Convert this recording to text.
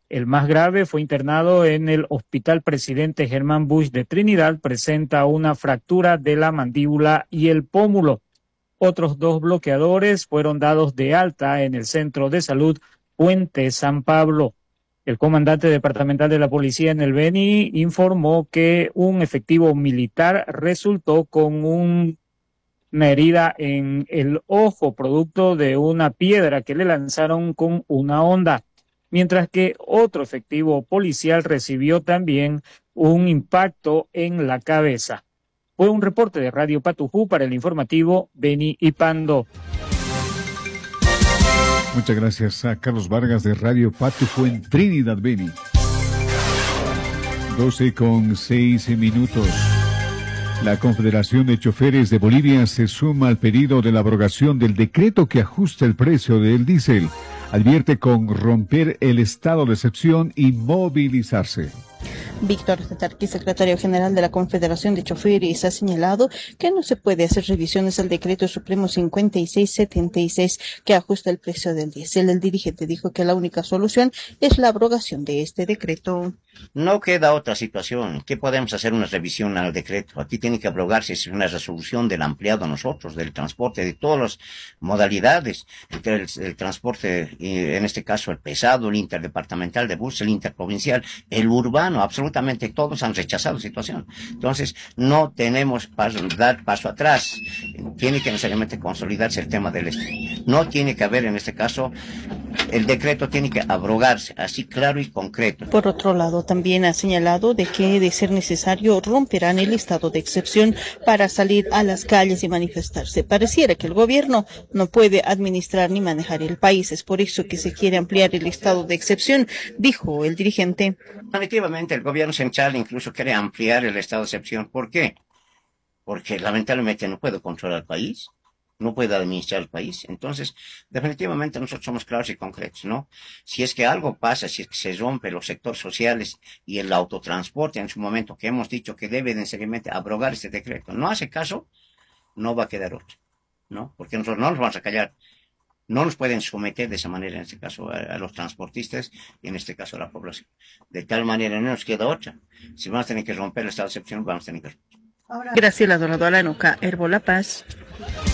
El más grave fue internado en el Hospital Presidente Germán Bush de Trinidad, presenta una fractura de la mandíbula y el pómulo. Otros 2 bloqueadores fueron dados de alta en el Centro de Salud Puente San Pablo. El comandante departamental de la policía en el Beni informó que un efectivo militar resultó con una herida en el ojo producto de una piedra que le lanzaron con una honda, mientras que otro efectivo policial recibió también un impacto en la cabeza. Fue un reporte de Radio Patujú para el informativo Beni y Pando. Muchas gracias a Carlos Vargas de Radio Patujú en Trinidad, Beni. 12:06. La Confederación de Choferes de Bolivia se suma al pedido de la abrogación del decreto que ajusta el precio del diésel. Advierte con romper el estado de excepción y movilizarse. Víctor Tatarqui, secretario general de la Confederación de Choferes, ha señalado que no se puede hacer revisiones al decreto supremo 5676 que ajusta el precio del diésel. El dirigente dijo que la única solución es la abrogación de este decreto. No queda otra situación. ¿Qué podemos hacer una revisión al decreto? Aquí tiene que abrogarse, es una resolución del ampliado a nosotros, del transporte, de todas las modalidades, el transporte, en este caso el pesado, el interdepartamental de bus, el interprovincial, el urbano, absolutamente todos han rechazado la situación. Entonces, no tenemos dar paso atrás. Tiene que necesariamente consolidarse el tema del No tiene que haber, en este caso, el decreto tiene que abrogarse, así claro y concreto. Por otro lado, también ha señalado de que, de ser necesario, romperán el estado de excepción para salir a las calles y manifestarse. Pareciera que el gobierno no puede administrar ni manejar el país. Es por eso que se quiere ampliar el estado de excepción, dijo el dirigente. Definitivamente, el gobierno central incluso quiere ampliar el estado de excepción. ¿Por qué? Porque lamentablemente no puede controlar el país. No puede administrar el país. Entonces, definitivamente nosotros somos claros y concretos, ¿no? Si es que algo pasa, si es que se rompe los sectores sociales y el autotransporte en su momento, que hemos dicho que debe necesariamente abrogar este decreto, no hace caso, no va a quedar otro, ¿no? Porque nosotros no nos vamos a callar. No nos pueden someter de esa manera, en este caso, a los transportistas y en este caso a la población. De tal manera no nos queda otra. Si vamos a tener que romper el estado de excepción, vamos a tener que romper. Graciela Doradora, Nuca, Herbo La Paz.